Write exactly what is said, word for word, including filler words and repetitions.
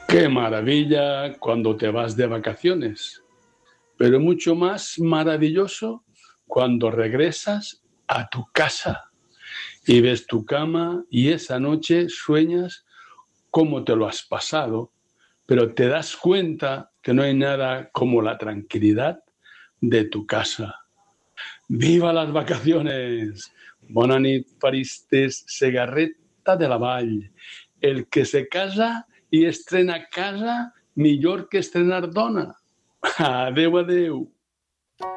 Qué maravilla cuando te vas de vacaciones, pero mucho más maravilloso cuando regresas a tu casa y ves tu cama y esa noche sueñas cómo te lo has pasado, pero te das cuenta que no hay nada como la tranquilidad de tu casa. Viva las vacaciones! Bona nit, Faristes, Segarreta de la Vall. El que se casa i estrena casa, millor que estrenar dona. Adéu, adéu.